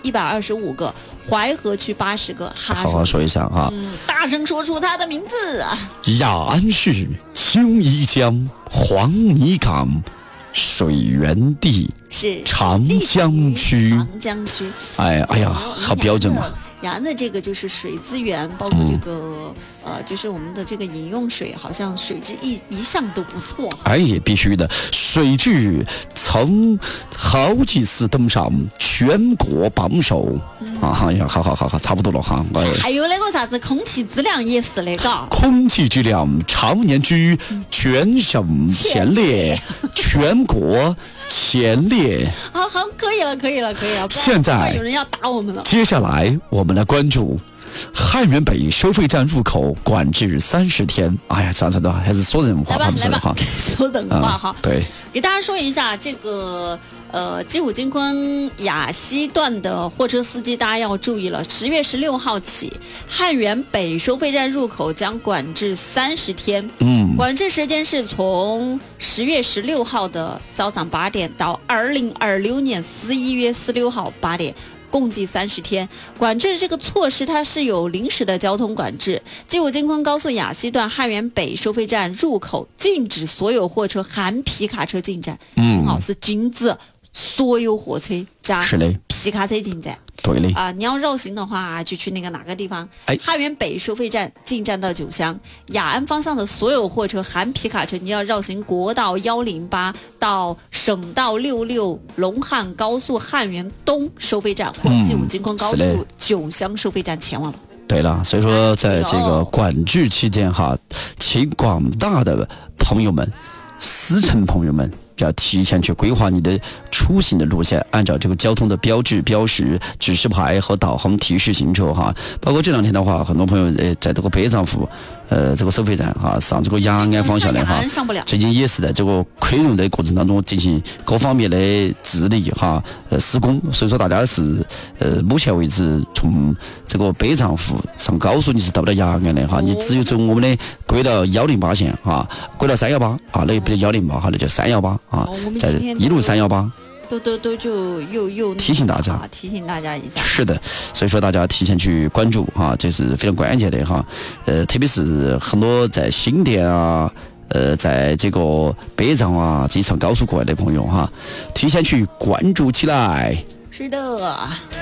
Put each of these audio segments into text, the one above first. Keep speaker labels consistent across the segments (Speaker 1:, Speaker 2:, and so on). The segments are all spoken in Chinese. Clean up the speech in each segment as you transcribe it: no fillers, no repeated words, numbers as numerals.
Speaker 1: 125个，淮河区80个。
Speaker 2: 好好说一下哈，
Speaker 1: 大声说出它的名字啊！
Speaker 2: 雅安市秋宜江黄泥岗水源地
Speaker 1: 是
Speaker 2: 长江区。
Speaker 1: 长江区，
Speaker 2: 哎呀，好标准嘛！
Speaker 1: 雅安的这个就是水资源，包括这个就是我们的这个饮用水，好像水质一向都不错。
Speaker 2: 哎，也必须的，水质曾好几次登上全国榜首。呀，好，差不多了哈。
Speaker 1: 还有那个啥子空气质量也是那个，
Speaker 2: 空气质量常年居全省前列，全国前列。
Speaker 1: 好，可以了。
Speaker 2: 现在
Speaker 1: 有人要打我们了。
Speaker 2: 接下来我们来关注汉源北收费站入口管制30天。哎呀，算了，还是说人话，不是哈，
Speaker 1: 说人话哈。
Speaker 2: 对，
Speaker 1: 给大家说一下这个G5京昆雅西段的货车司机，大家要注意了，10月16号起，汉源北收费站入口将管制30天。管制时间是从10月16号的早上8点到2026年11月16号8点。共计30天。管制这个措施它是有临时的交通管制。G5京昆高速雅西段汉源北收费站入口禁止所有货车含皮卡车进站。是禁止所有货车加皮卡车进站。
Speaker 2: 对嘞
Speaker 1: 你要绕行的话，就去那个哪个地方？汉源北收费站进站到九乡，雅安方向的所有货车含皮卡车，你要绕行国道108到省道66龙汉高速汉源东收费站或G5京昆高速九乡收费站前往了。
Speaker 2: 对了，所以说在这个管制期间哈，请广大的朋友们、司乘朋友们要提前去规划你的出行的路线，按照这个交通的标志、标识、指示牌和导航提示行车哈。包括这两天的话，很多朋友在这个北丈夫这个收费站哈上这个雅安方向的哈，最近也是在这个亏容的过程当中进行各方面的治理哈施工，所以说大家是目前为止从这个北丈夫上高速你是到不了雅安的哈，你只有从我们的轨道108线哈，轨道318啊，那不叫108哈，那叫318啊，在一路318。
Speaker 1: 都就又
Speaker 2: 提醒大家
Speaker 1: 一下。是
Speaker 2: 的，所以说大家提前去关注哈，这是非常关键的哈。特别是很多在新店啊，在这个北丈啊机场高速过来的朋友哈，提前去关注起来。
Speaker 1: 是的。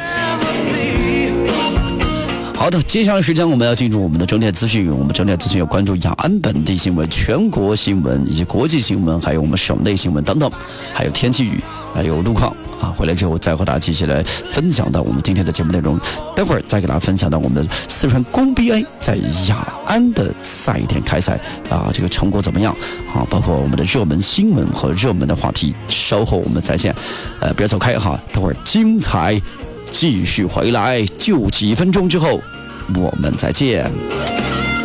Speaker 2: 好的，接下来时间我们要进入我们的整点资讯。我们整点资讯要关注雅安本地新闻、全国新闻以及国际新闻，还有我们省内新闻等等，还有天气预，还有路况啊。回来之后再和大家继续来分享到我们今天的节目内容。待会儿再给大家分享到我们的四川工 BA 在雅安的赛点开赛啊，这个成果怎么样啊？包括我们的热门新闻和热门的话题，稍后我们再见。不要走开哈，待会儿精彩继续回来，就几分钟之后我们再见。